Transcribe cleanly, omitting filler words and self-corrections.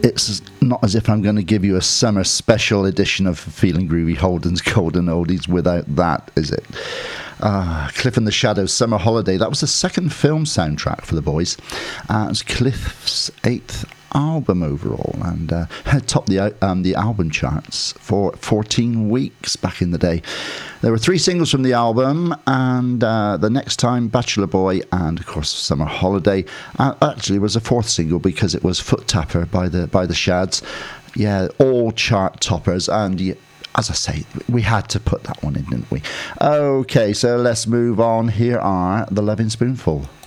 it's not as if I'm going to give you a summer special edition of Feeling Groovy Holden's Golden Oldies without that, is it? Cliff and the Shadows, Summer Holiday. That was the second film soundtrack for the boys. It was Cliff's 8th album overall, and topped the album charts for 14 weeks back in the day. There were 3 singles from the album, and The Next Time, Bachelor Boy, and of course Summer Holiday. Actually, was a 4th single because it was Foot Tapper by the Shads. Yeah, all chart toppers, and as I say, we had to put that one in, didn't we? Okay, so let's move on. Here are The Loving Spoonful.